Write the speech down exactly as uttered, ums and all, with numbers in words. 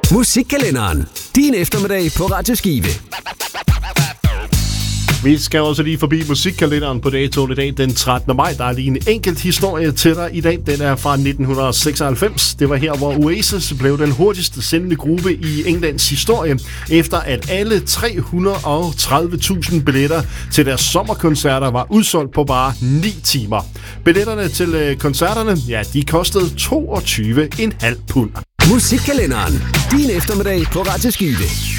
Musikkalenderen. Din eftermiddag på Radio Skive. Vi skal også lige forbi musikkalenderen på datoen i dag, den trettende maj. Der er lige en enkelt historie til dig i dag. Den er fra nitten seksoghalvfems. Det var her, hvor Oasis blev den hurtigst sendende gruppe i Englands historie, efter at alle tre hundrede og tredive tusind billetter til deres sommerkoncerter var udsolgt på bare ni timer. Billetterne til koncerterne, ja, de kostede toogtyve komma fem pund. Musikkalenderen. Din eftermiddag på Radio Skive.